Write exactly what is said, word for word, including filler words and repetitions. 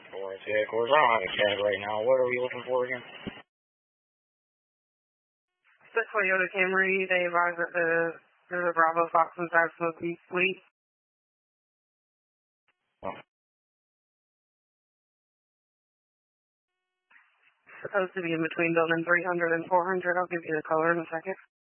Towards headquarters. I don't have a tag right now. What are we looking for again? The Toyota Camry, they arrived at the, there's a Bravo Fox inside Smoky Suite. Oh. Supposed to be in between building three hundred and four hundred. I'll give you the color in a second.